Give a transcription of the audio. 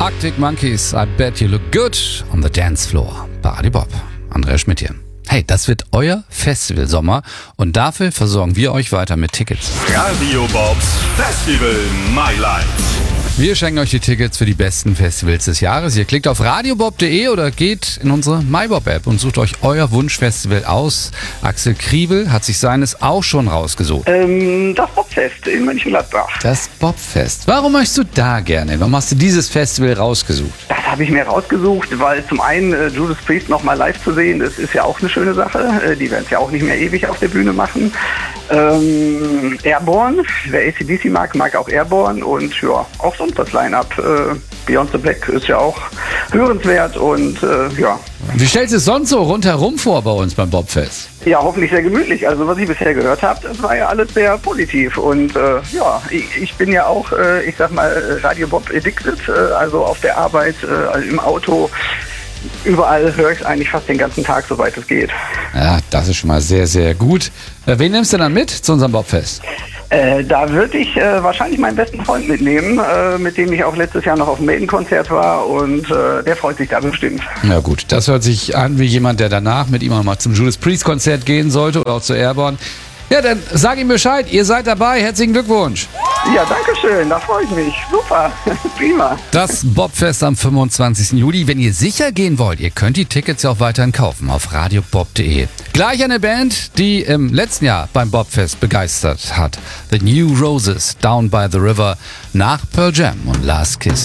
Arctic Monkeys, I bet you look good on the dance floor. Bei Radio Bob. Andrea Schmidt hier. Hey, das wird euer Festivalsommer und dafür versorgen wir euch weiter mit Tickets. Radio Bobs Festival My Life. Wir schenken euch die Tickets für die besten Festivals des Jahres. Ihr klickt auf radiobob.de oder geht in unsere MyBob-App und sucht euch euer Wunschfestival aus. Axel Kriebel hat sich seines auch schon rausgesucht. Das Bobfest in Mönchengladbach. Das Bobfest. Warum möchtest du da gerne? Warum hast du dieses Festival rausgesucht? Das habe ich mir rausgesucht, weil zum einen Judas Priest nochmal live zu sehen, das ist ja auch eine schöne Sache. Die werden es ja auch nicht mehr ewig auf der Bühne machen. Airborne, wer AC/DC mag auch Airborne und ja, auch sonst das Line-Up. Beyond the Black ist ja auch hörenswert und ja. Wie stellst du es sonst so rundherum vor bei uns beim Bobfest? Ja, hoffentlich sehr gemütlich. Also was ich bisher gehört habe, das war ja alles sehr positiv. Und ja, ich bin ja auch, ich sag mal, Radio Bob addicted, also auf der Arbeit, im Auto. Überall höre ich es eigentlich fast den ganzen Tag, soweit es geht. Ja, das ist schon mal sehr, sehr gut. Wen nimmst du dann mit zu unserem Bobfest? Da würde ich wahrscheinlich meinen besten Freund mitnehmen, mit dem ich auch letztes Jahr noch auf dem Maiden-Konzert war und der freut sich da bestimmt. Ja gut, das hört sich an wie jemand, der danach mit ihm auch mal zum Judas Priest-Konzert gehen sollte oder auch zu Airborne. Ja, dann sag ihm Bescheid, ihr seid dabei, herzlichen Glückwunsch. Ja, danke schön, da freue ich mich. Super, prima. Das Bobfest am 25. Juli. Wenn ihr sicher gehen wollt, ihr könnt die Tickets ja auch weiterhin kaufen auf radiobob.de. Gleich eine Band, die im letzten Jahr beim Bobfest begeistert hat. The New Roses, Down by the River, nach Pearl Jam und Last Kiss.